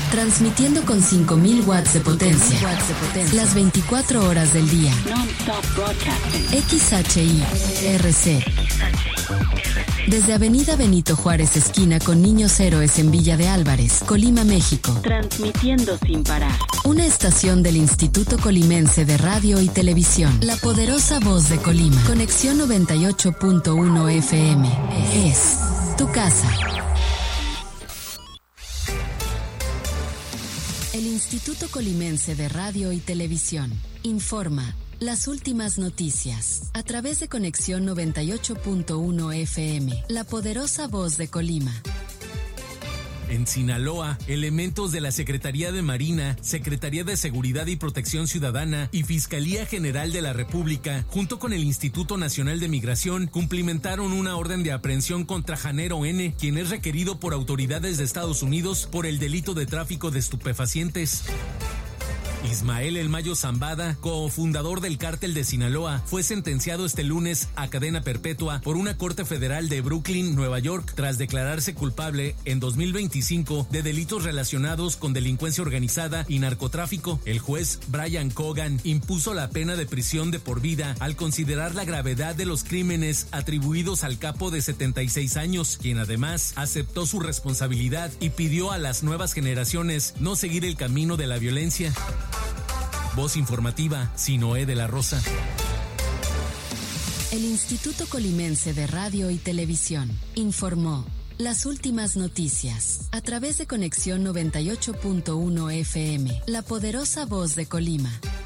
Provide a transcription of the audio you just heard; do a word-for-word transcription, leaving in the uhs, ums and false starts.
Transmitiendo con cinco mil watts de potencia. Las veinticuatro horas del día. X H I R C. Desde Avenida Benito Juárez, esquina con Niños Héroes en Villa de Álvarez, Colima, México. Transmitiendo sin parar. Una estación del Instituto Colimense de Radio y Televisión. La poderosa voz de Colima. Conexión noventa y ocho punto uno F M. Es tu casa. El Instituto Colimense de Radio y Televisión informa las últimas noticias a través de Conexión noventa y ocho punto uno F M, la poderosa voz de Colima. En Sinaloa, elementos de la Secretaría de Marina, Secretaría de Seguridad y Protección Ciudadana y Fiscalía General de la República, junto con el Instituto Nacional de Migración, cumplimentaron una orden de aprehensión contra Janero N., quien es requerido por autoridades de Estados Unidos por el delito de tráfico de estupefacientes. Ismael El Mayo Zambada, cofundador del Cártel de Sinaloa, fue sentenciado este lunes a cadena perpetua por una corte federal de Brooklyn, Nueva York, tras declararse culpable en dos mil veinticinco de delitos relacionados con delincuencia organizada y narcotráfico. El juez Brian Cogan impuso la pena de prisión de por vida al considerar la gravedad de los crímenes atribuidos al capo de setenta y seis años, quien además aceptó su responsabilidad y pidió a las nuevas generaciones no seguir el camino de la violencia. Voz informativa, Sinoé de la Rosa. El Instituto Colimense de Radio y Televisión informó las últimas noticias a través de Conexión noventa y ocho punto uno F M, la poderosa voz de Colima.